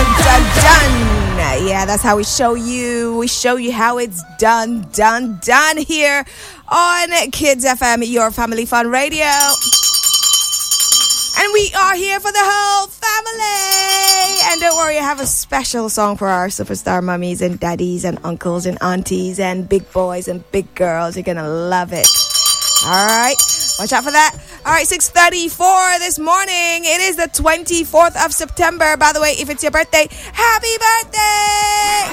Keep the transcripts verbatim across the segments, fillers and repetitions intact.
dun, dun, dun. Yeah, that's how we show you. We show you how it's done, done, done here on Kids F M, your family fun radio. And we are here for the whole family. And don't worry, I have a special song for our superstar mummies and daddies and uncles and aunties and big boys and big girls. You're going to love it. All right. Watch out for that. All right, six thirty-four this morning. It is the twenty-fourth of September. By the way, if it's your birthday, happy birthday!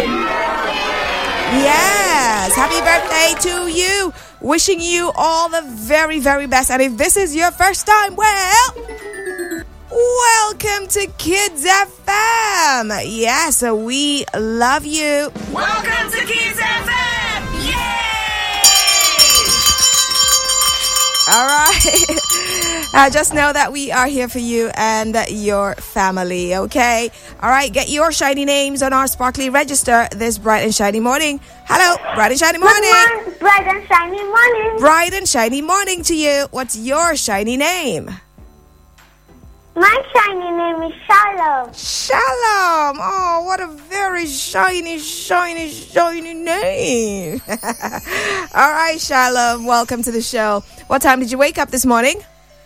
Yes, happy birthday to you. Wishing you all the very, very best. And if this is your first time, well, welcome to Kids F M. Yes, we love you. Welcome to Kids F M. Yay! All right. Uh, just know that we are here for you and your family, okay? All right, get your shiny names on our sparkly register this bright and shiny morning. Hello, bright and shiny morning. Good morning, bright and shiny morning. Bright and shiny morning to you. What's your shiny name? My shiny name is Shalom. Shalom. Oh, what a very shiny, shiny, shiny name. All right, Shalom, welcome to the show. What time did you wake up this morning?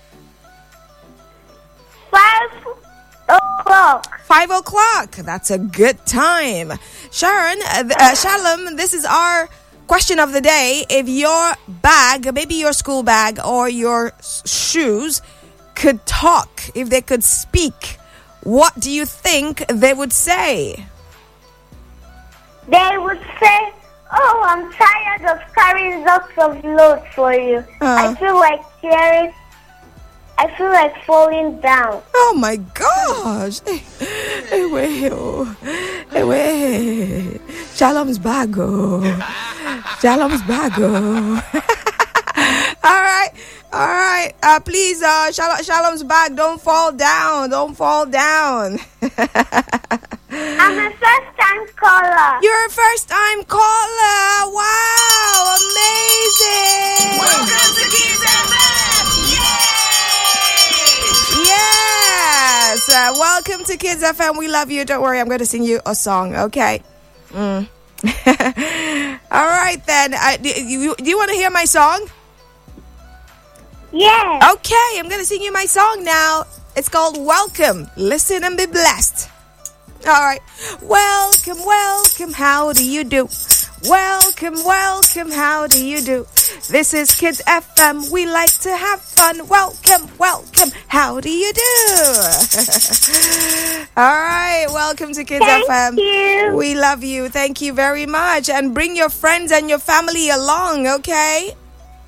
Five o'clock. Five o'clock. That's a good time. Sharon, uh, uh, Shalom, this is our question of the day. If your bag, maybe your school bag or your shoes could talk, if they could speak, what do you think they would say? They would say, oh, I'm tired of carrying lots of loads for you. Uh. I feel like carrying, I feel like falling down. Oh my gosh. Ewe, ewe. Shalom's bago. Shalom's bago. All right. All right. Uh, please, uh, Shalom, Shalom's bag, don't fall down. Don't fall down. I'm a first-time caller. You're a first-time caller. Wow. Amazing. Welcome to Kids F M. Yay! Yes. Uh, welcome to Kids F M. We love you. Don't worry. I'm going to sing you a song. Okay. Mm. All right, then. Uh, do, you, do you want to hear my song? Yes. Okay, I'm going to sing you my song now. It's called Welcome. Listen and be blessed. All right. Welcome, welcome. How do you do? Welcome, welcome. How do you do? This is Kids F M. We like to have fun. Welcome, welcome. How do you do? All right. Welcome to Kids Thank F M. you. We love you. Thank you very much. And bring your friends and your family along, okay?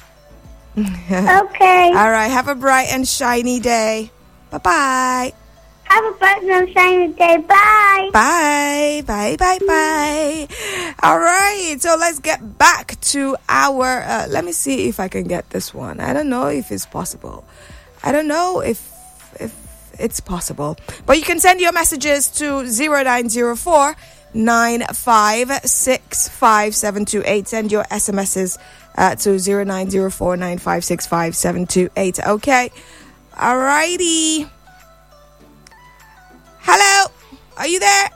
Okay. All right. Have a bright and shiny day. Bye-bye. Have a bright and shiny day. Bye. Bye. Bye, bye, bye. All right. So let's get back to our... Uh, let me see if I can get this one. I don't know if it's possible. I don't know if if it's possible. But you can send your messages to zero nine zero four nine five six five seven two eight. Send your S M Ses uh, to zero nine zero four nine five six five seven two eight. Okay. All righty. Hello. Are you there?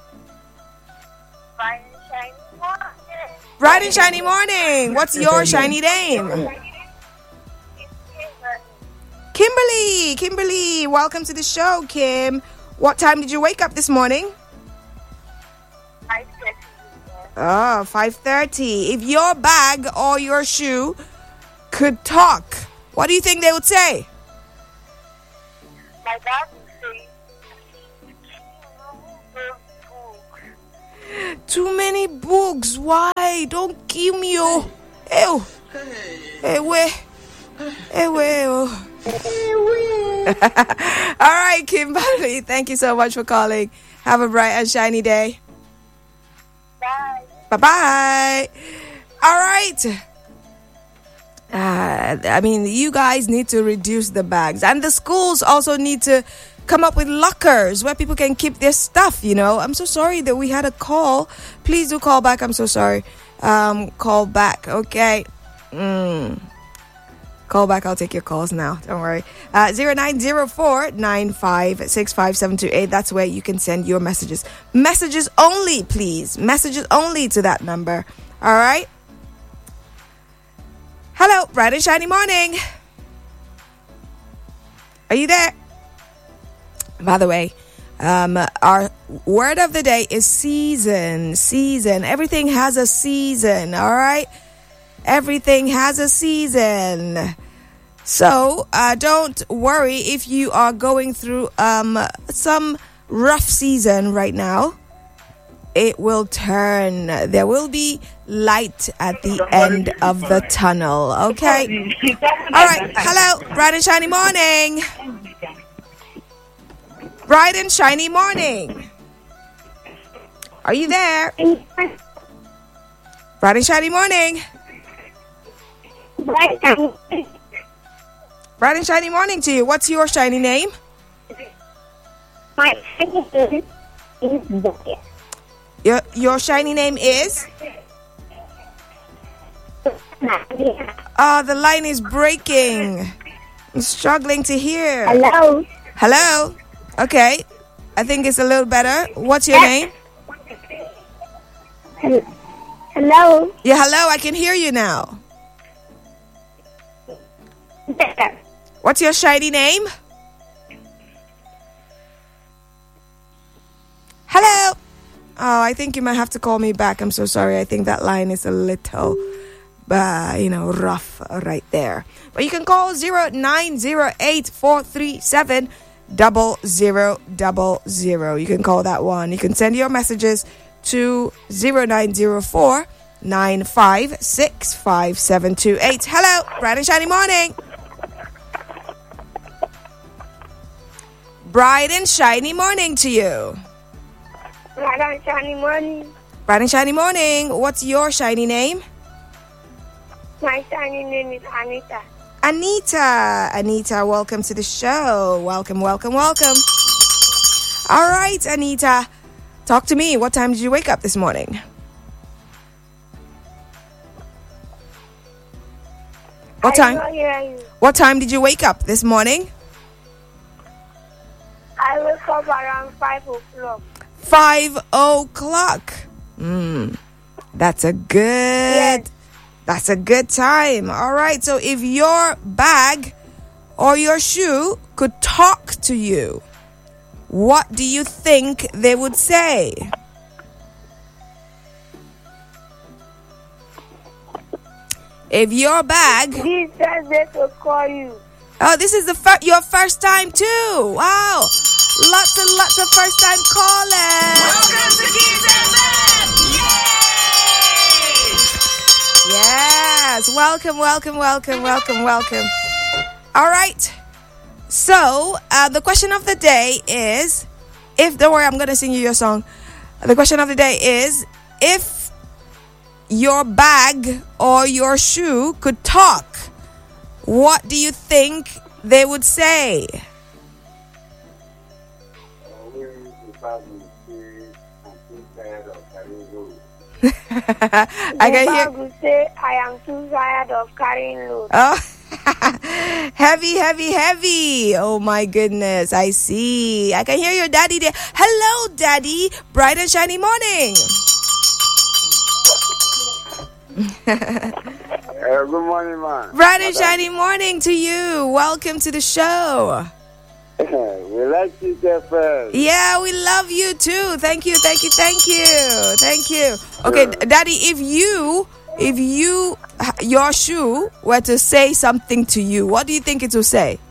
Bright and shiny morning. Bright and shiny morning. What's your shiny name? Kimberly. Kimberly. Welcome to the show, Kim. What time did you wake up this morning? Oh, five thirty. If your bag or your shoe could talk, what do you think they would say? My dad would say, Too many books. Why? Don't kill me, oh. Ew. Ewe. Ewe. Oh. All right, Kimberly. Thank you so much for calling. Have a bright and shiny day. bye. Bye-bye. All right. Uh, I mean, you guys need to reduce the bags. And the schools also need to come up with lockers where people can keep their stuff, you know. I'm so sorry that we had a call. Please do call back. I'm so sorry. Um, call back, okay? Mm. Call back. I'll take your calls now. Don't worry. Uh, zero nine zero four nine five six five seven two eight. That's where you can send your messages. Messages only, please. Messages only to that number. All right. Hello, bright and shiny morning. Are you there? By the way, um, our word of the day is season. Season. Everything has a season. All right. Everything has a season. So uh, don't worry if you are going through um, some rough season right now. It will turn. There will be light at the end of the tunnel. Okay. All right. Hello. Bright and shiny morning. Bright and shiny morning. Are you there? Bright and shiny morning. Bright and Bright and shiny morning to you. What's your shiny name? my name is Zoya. Your your shiny name is? Oh, the line is breaking. I'm struggling to hear. Hello. Hello? Okay. I think it's a little better. What's your name? Hel- Hello. Yeah, hello. I can hear you now. There. What's your shiny name? Hello? Oh, I think you might have to call me back. I'm so sorry. I think that line is a little, uh, you know, rough right there. But you can call zero nine zero eight four three seven double zero double zero. You can call that one. You can send your messages to zero nine zero four nine five six five seven two eight. Hello, bright and shiny morning. Bright and shiny morning to you. Bright and shiny morning. Bright and shiny morning. What's your shiny name? My shiny name is Anita. Anita. Anita, welcome to the show. Welcome, welcome, welcome. All right, Anita. Talk to me. What time did you wake up this morning? What I time? don't hear you. What time did you wake up this morning? I woke up around five o'clock. Five o'clock. Mm, that's a good. Yes. That's a good time. All right. So if your bag or your shoe could talk to you, what do you think they would say? If your bag. This says they to call you. Oh, this is the fir- your first time too. Wow. Lots and lots of first time callers. Welcome to Kids F M! Yay! Yes. Welcome, welcome, welcome, welcome, welcome. All right. So, uh, the question of the day is, if, don't worry, I'm going to sing you your song. The question of the day is, if your bag or your shoe could talk, what do you think they would say? I can hear. Will say, I am too tired of carrying loads. Oh, heavy, heavy, heavy. Oh my goodness. I see. I can hear your daddy there. Hello, daddy. Bright and shiny morning. Uh, good morning, man. Bright and shiny morning to you. Welcome to the show. We like you, F. Yeah, we love you too. Thank you, thank you, thank you, thank you. Okay, Yeah. daddy, if you, if you, your shoe were to say something to you, what do you think it will say?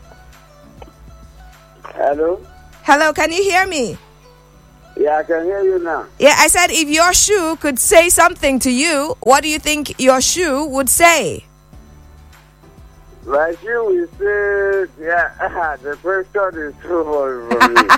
Hello? Hello, can you hear me? Yeah, I can hear you now. Yeah, I said if your shoe could say something to you, what do you think your shoe would say? Like you, we said, yeah, the question is too hard for me.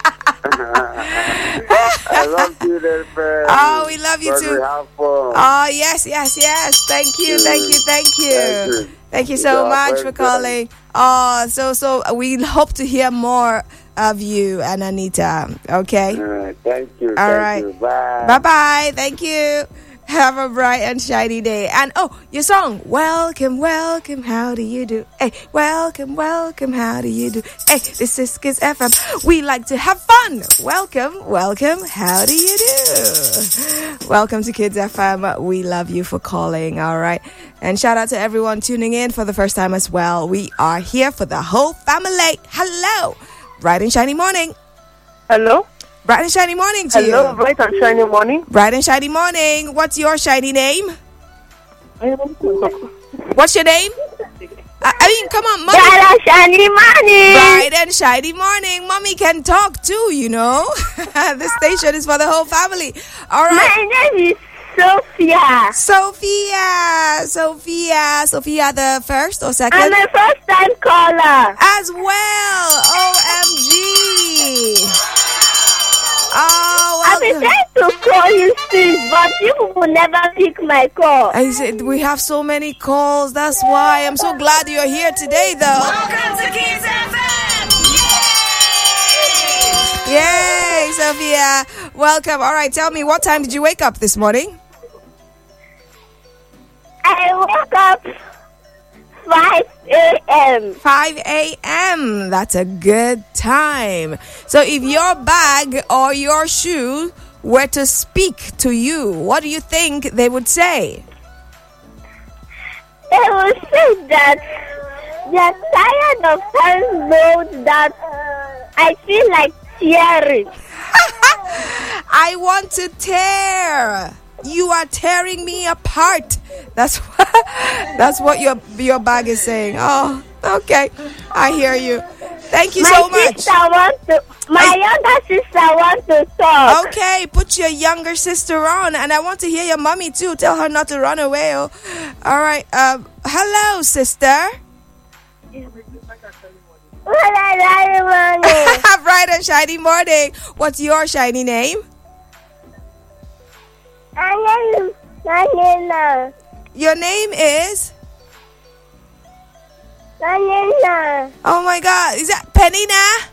I love you, F. Oh, we love you but too. We have fun. Oh, yes, yes, yes. Thank you, thank you, thank you. Thank you. Thank you so Yeah, much well for done. calling. Oh, so, so we hope to hear more of you and Anita. Okay? Uh, thank you. All thank right. you. Bye. Bye-bye. Thank you. Have a bright and shiny day. And oh, your song, welcome, welcome, how do you do? Hey, welcome, welcome, how do you do? Hey, this is Kids F M. We like to have fun. Welcome, welcome, how do you do? Welcome to Kids F M. We love you for calling, all right? And shout out to everyone tuning in for the first time as well. We are here for the whole family. Hello. Bright and shiny morning. Hello? Bright and shiny morning to Hello, you. bright and shiny morning. Bright and shiny morning. What's your shiny name? What's your name? I, I mean, come on, mommy. Bright and shiny morning. Bright and shiny morning. Mommy can talk too, you know. The station is for the whole family. All right. My name is Sophia. Sophia. Sophia. Sophia the first or second? I'm a first time caller. As well. O M G. Oh, I've been trying to call you since, but you will never pick my call. I said we have so many calls. That's why I'm so glad you're here today, though. Welcome to Kids F M. Yay! Yay, Sophia. Welcome. All right, tell me, what time did you wake up this morning? I woke up five a.m. five a.m. That's a good time. So if your bag or your shoe were to speak to you, what do you think they would say? They will say that they're tired of telling those that I feel like tearing. I want to tear. You are tearing me apart. That's what, that's what your your bag is saying. Oh, okay. I hear you. Thank you my so much. sister wants to, my I- younger sister wants to talk. Okay, put your younger sister on, and I want to hear your mommy too. Tell her not to run away. Oh. All right. Um, hello, sister. Bright and shiny morning. What's your shiny name? Nanina. Your name is? Nanina. Oh my God, is that Penina?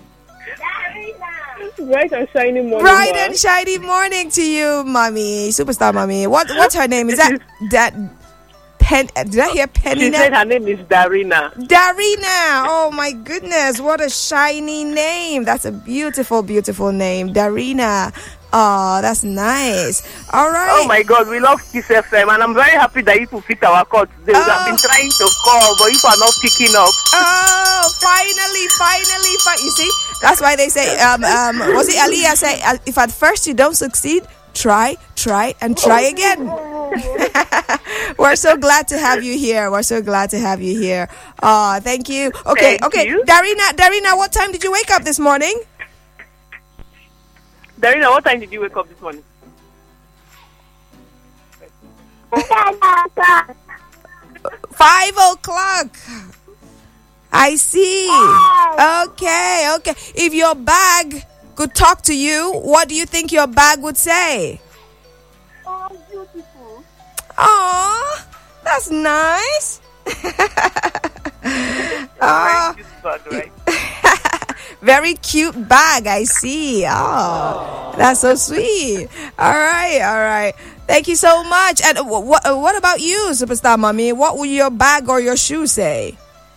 Bright and shiny morning. Bright ma. and shiny morning to you, mommy, superstar mommy. What what's her name? Is that that Pen? Did I hear She said Penina? her name is Darina. Darina. Oh my goodness, what a shiny name. That's a beautiful, beautiful name, Darina. Oh, that's nice. All right. Oh my God, we love Kiss F M, and I'm very happy that you people picked our call today. We Oh. have been trying to call, but you are not picking up. Oh, finally, finally, fi- you see, that's why they say, um, um, was it Aliyah say, uh, if at first you don't succeed, try, try, and try again. We're so glad to have you here. We're so glad to have you here. Oh, thank you. Okay, Thank okay. you. Darina, Darina, what time did you wake up this morning? Darina, what time did you wake up this morning? Five o'clock. I see. Okay, okay. If your bag could talk to you, what do you think your bag would say? Oh, beautiful. Aw, that's nice. Ah, Very cute bag, right? very cute bag, I see. Oh, that's so sweet. All right, all right. Thank you so much. And what what, what about you, superstar mommy? What would your bag or your shoe say?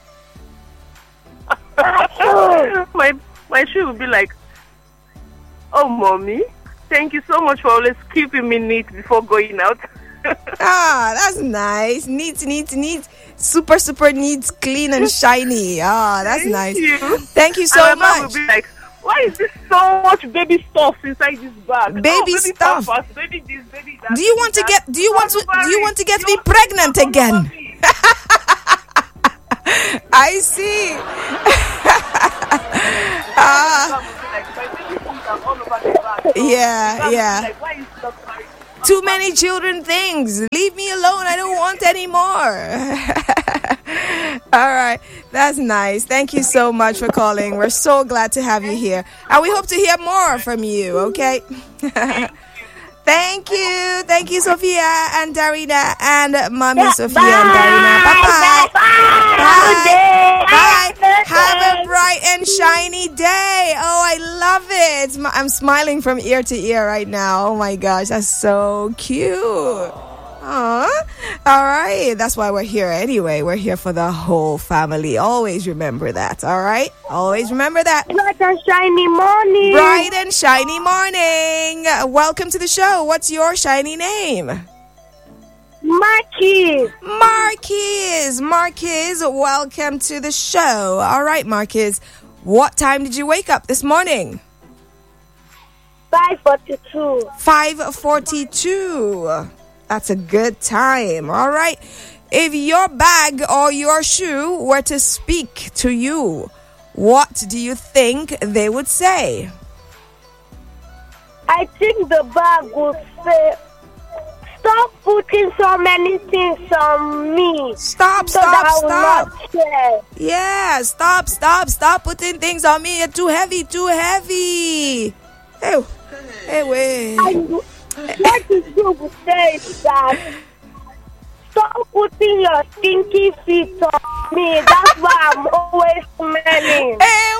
my my shoe would be like, oh, mommy, thank you so much for always keeping me neat before going out. Ah, that's nice. Neat, neat, neat. Super, super neat, clean and shiny. Ah, that's Thank nice. you. Thank you so and my mom much. would be like, why is this so much baby stuff inside this bag? Baby oh, baby stuff. Pampers, baby this, baby that. Do you baby want to that. get? Do you want to? Do you want to get me Don't pregnant all over again? me. I see. Ah, Mom would be like, my baby things are all over the bag. yeah, Mom would be yeah. like, why is not married? Too many children things. Leave me alone. I don't want any more. All right. That's nice. Thank you so much for calling. We're so glad to have you here. And we hope to hear more from you, okay? Thank you. Thank you, Sophia and Darina and Mommy Yeah, Sophia bye. and Darina. Bye-bye. Bye. Bye. Bye. Have a bright and shiny day. Oh, I love it. Sm- I'm smiling from ear to ear right now. Oh my gosh, that's so cute. Aww. All right. That's why we're here anyway. We're here for the whole family. Always remember that. All right. Always remember that. Bright and shiny morning. Bright and shiny morning. Welcome to the show. What's your shiny name? Marquis. Marquis. Marquis, welcome to the show. All right, Marquis. What time did you wake up this morning? five forty-two. five forty-two. That's a good time. All right. If your bag or your shoe were to speak to you, what do you think they would say? I think the bag would say, stop putting so many things on me. Stop, So stop, that I will stop. not share. Yeah, stop, stop, stop putting things on me. You're too heavy, too heavy. Hey, hey, wait. And what the shoe would say is that, stop putting your stinky feet on me. That's why I'm always smelling. Hey,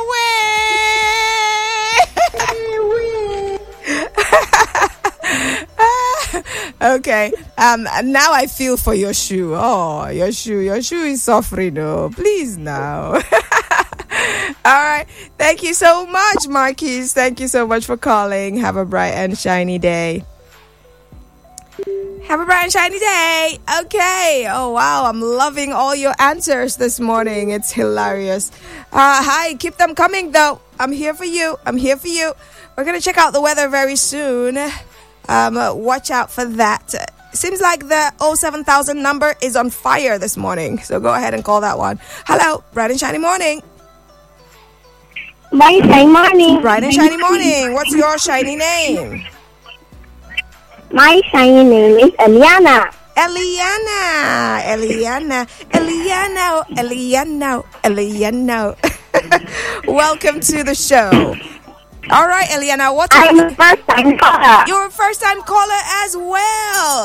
wait. Okay. Um. Now I feel for your shoe. Oh, your shoe. Your shoe is suffering. Oh, please now. All right. Thank you so much, Marquis. Thank you so much for calling. Have a bright and shiny day. Have a bright and shiny day. Okay. Oh, wow. I'm loving all your answers this morning. It's hilarious. Uh, hi. Keep them coming, though. I'm here for you. I'm here for you. We're going to check out the weather very soon. Um, uh, watch out for that. Seems like the oh seven thousand number is on fire this morning. So go ahead and call that one. Hello. Bright and shiny morning. Bright and morning. Bright and shiny morning. What's your shiny name? My shiny name is Eliana. Eliana, Eliana, Eliana, Eliana, Eliana. Welcome to the show. All right, Eliana, what I'm time? a first time caller. You're a first time caller as well.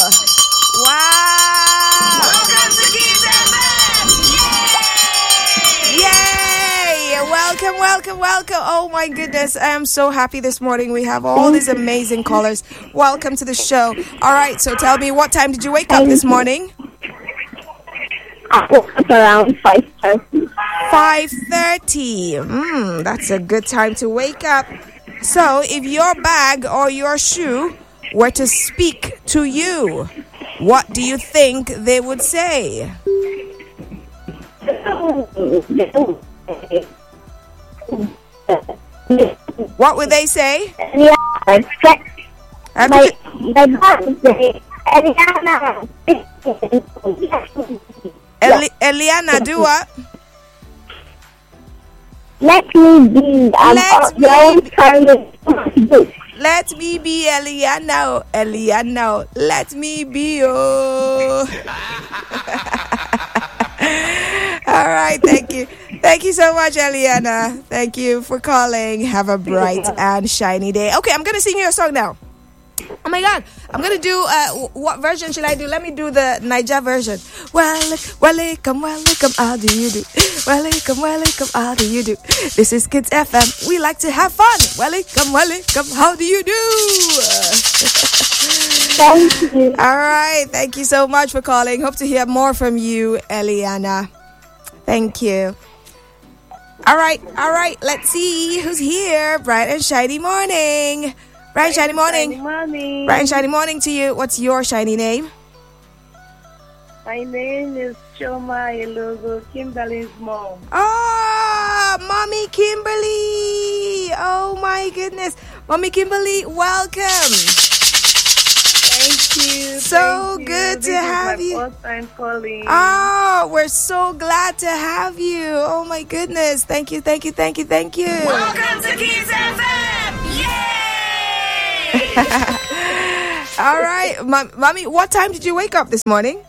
Wow. Welcome to Kids F M. Yay! Yay! Welcome, welcome, welcome. Oh my goodness. I am so happy this morning. We have all these amazing callers. Welcome to the show. All right, so tell me, what time did you wake up this morning? I woke up around five thirty. five thirty. Mm, that's a good time to wake up. So, if your bag or your shoe were to speak to you, what do you think they would say? What would they say? Yeah, Have my, you- my mom said, Eliana. Eli- Eliana, do what? Let me be. I'm Let your own target. Let me be Eliana, Eliana. Let me be. Oh. All right, thank you. Thank you so much, Eliana. Thank you for calling. Have a bright and shiny day. Okay, I'm going to sing you a song now. Oh my God, I'm going to do, uh, w- what version should I do? Let me do the Niger version. Welcome, welcome, welcome, how do you do? Welcome, welcome, how do you do? This is Kids F M. We like to have fun. Welcome, welcome, how do you do? Thank you. All right, thank you so much for calling. Hope to hear more from you, Eliana. Thank you. All right, all right, let's see who's here. Bright and shiny morning. Bright and shiny morning. Morning. Bright and shiny morning to you. What's your shiny name? My name is Choma Elogo, Kimberly's mom. Oh, Mommy Kimberly. Oh my goodness. Mommy Kimberly, welcome. Thank you. So thank good you. to This have is you. my first time calling. Oh, we're so glad to have you. Oh my goodness. Thank you, thank you, thank you, thank you. Welcome to Kids F M. Yay! All right, Mom, Mommy, what time did you wake up this morning?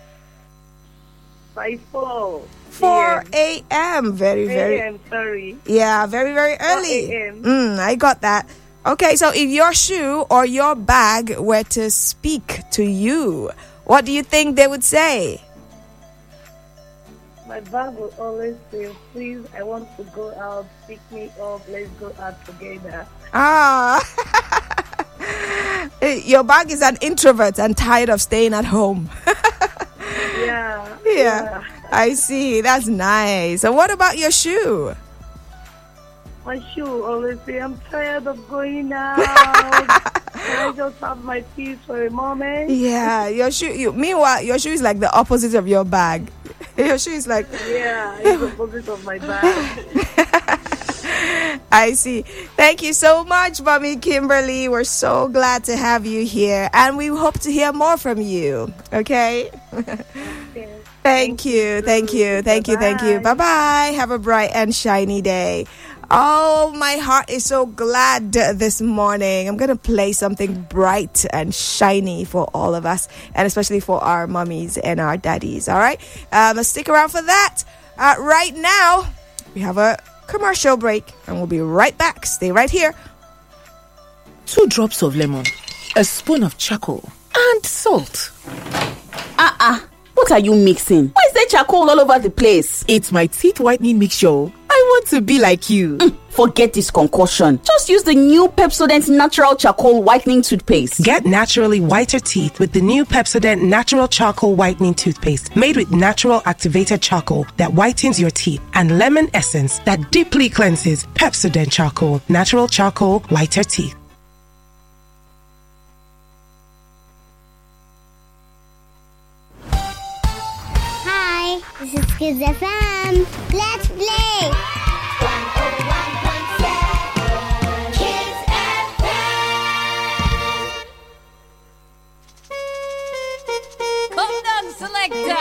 By four. four a.m. Very, very. I'm sorry. Yeah, very, very early. four a.m. Mm, I got that. Okay, so if your shoe or your bag were to speak to you, what do you think they would say? My bag will always say, please, I want to go out, pick me up, let's go out together. Ah, your bag is an introvert and tired of staying at home. Yeah. Yeah, I see. That's nice. So what about your shoe? My shoe always say, I'm tired of going out. Can I just have my peace for a moment? Yeah, your shoe. You, meanwhile, your shoe is like the opposite of your bag. Your shoe is like... Yeah, it's the opposite of my bag. I see. Thank you so much, Mommy Kimberly. We're so glad to have you here. And we hope to hear more from you. Okay? Okay. Thank you. Thank you. Thank you. Thank you. Bye-bye. Have a bright and shiny day. Oh, my heart is so glad this morning. I'm going to play something bright and shiny for all of us, and especially for our mummies and our daddies. All right? Um, stick around for that. Uh, right now, we have a commercial break, and we'll be right back. Stay right here. Two drops of lemon, a spoon of charcoal, and salt. Uh-uh. What are you mixing? Why is there charcoal all over the place? It's my teeth whitening mixture. I want to be like you. Mm, forget this concoction. Just use the new Pepsodent Natural Charcoal Whitening Toothpaste. Get naturally whiter teeth with the new Pepsodent Natural Charcoal Whitening Toothpaste, made with natural activated charcoal that whitens your teeth and lemon essence that deeply cleanses. Pepsodent Charcoal, natural charcoal, whiter teeth. Hi, this is Kids F M. Let's play.